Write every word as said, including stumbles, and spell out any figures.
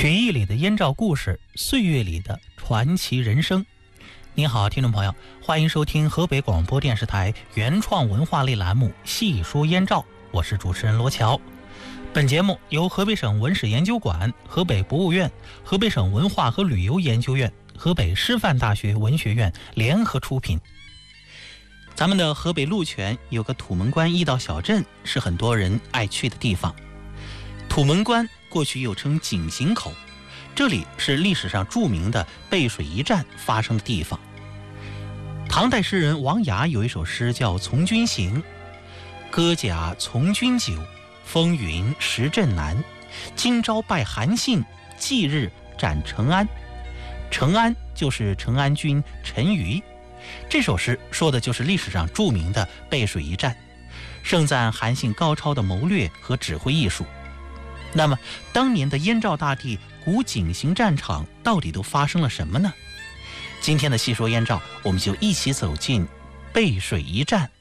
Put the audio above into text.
曲艺里的燕赵故事，岁月里的传奇人生。您好，听众朋友，欢迎收听河北广播电视台原创文化类栏目《细说燕赵》，我是主持人罗乔。本节目由河北省文史研究馆、河北博物院、河北省文化和旅游研究院、河北师范大学文学院联合出品。咱们的河北鹿泉有个土门关驿道小镇，是很多人爱去的地方。土门关过去又称井陉口，这里是历史上著名的背水一战发生的地方。唐代诗人王雅有一首诗叫《从军行》，歌甲从军久，风云时阵难。今朝拜韩信，忌日斩成安。成安就是成安军陈馀。这首诗说的就是历史上著名的背水一战，盛赞韩信高超的谋略和指挥艺术。那么当年的燕赵大地古井陉战场到底都发生了什么呢？今天的细说燕赵，我们就一起走进背水一战。